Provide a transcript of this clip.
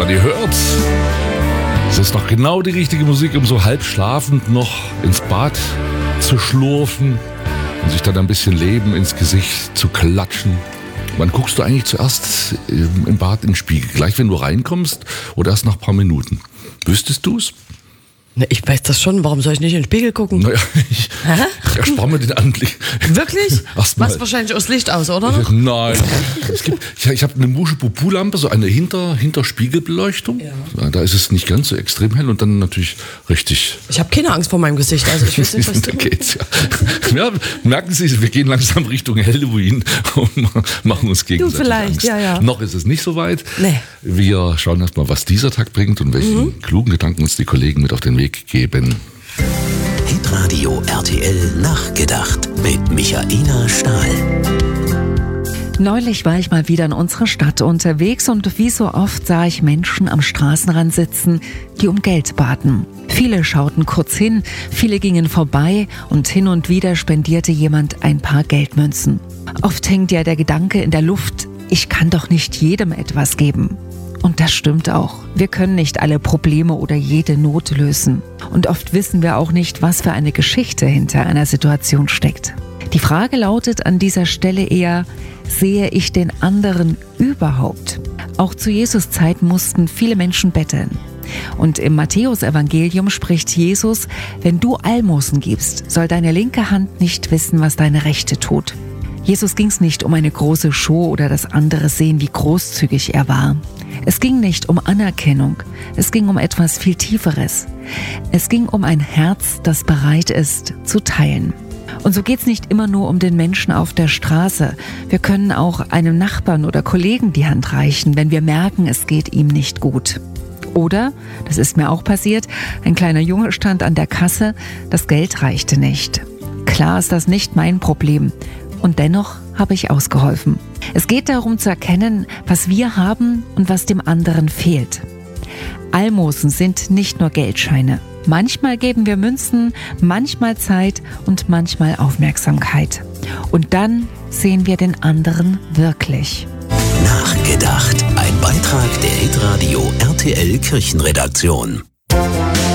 man die hört. Es ist doch genau die richtige Musik, um so halb schlafend noch ins Bad zu schlurfen und sich dann ein bisschen Leben ins Gesicht zu klatschen. Wann guckst du eigentlich zuerst im Bad in den Spiegel? Gleich, wenn du reinkommst oder erst nach ein paar Minuten? Wüsstest du es? Na, ich weiß das schon. Warum soll ich nicht in den Spiegel gucken? Naja, ich erspare mir den Anblick. Wirklich? Erstmal. Machst wahrscheinlich aus Licht aus, oder? Nein. Ich habe eine Musche-Pupu-Lampe, so eine Hinterspiegelbeleuchtung. Ja. Da ist es nicht ganz so extrem hell und dann natürlich richtig. Ich habe keine Angst vor meinem Gesicht, also ich weiß nicht, was da geht's, ja. Ja, merken Sie, wir gehen langsam Richtung Halloween und machen uns gegenseitig Du vielleicht, Angst. ja. Noch ist es nicht so weit. Nee. Wir schauen erstmal, was dieser Tag bringt und welchen klugen Gedanken uns die Kollegen mit auf den Weg geben. Hitradio RTL Nachgedacht mit Michaela Stahl. Neulich war ich mal wieder in unserer Stadt unterwegs und wie so oft sah ich Menschen am Straßenrand sitzen, die um Geld baten. Viele schauten kurz hin, viele gingen vorbei und hin und wieder spendierte jemand ein paar Geldmünzen. Oft hängt ja der Gedanke in der Luft, ich kann doch nicht jedem etwas geben. Und das stimmt auch. Wir können nicht alle Probleme oder jede Not lösen. Und oft wissen wir auch nicht, was für eine Geschichte hinter einer Situation steckt. Die Frage lautet an dieser Stelle eher, sehe ich den anderen überhaupt? Auch zu Jesus Zeit mussten viele Menschen betteln. Und im Matthäus-Evangelium spricht Jesus, wenn du Almosen gibst, soll deine linke Hand nicht wissen, was deine rechte tut. Jesus ging es nicht um eine große Show oder das andere sehen, wie großzügig er war. Es ging nicht um Anerkennung, es ging um etwas viel Tieferes. Es ging um ein Herz, das bereit ist, zu teilen. Und so geht es nicht immer nur um den Menschen auf der Straße. Wir können auch einem Nachbarn oder Kollegen die Hand reichen, wenn wir merken, es geht ihm nicht gut. Oder, das ist mir auch passiert, ein kleiner Junge stand an der Kasse, das Geld reichte nicht. Klar ist das nicht mein Problem. Und dennoch habe ich ausgeholfen. Es geht darum zu erkennen, was wir haben und was dem anderen fehlt. Almosen sind nicht nur Geldscheine. Manchmal geben wir Münzen, manchmal Zeit und manchmal Aufmerksamkeit. Und dann sehen wir den anderen wirklich. Nachgedacht. Ein Beitrag der Hitradio RTL Kirchenredaktion.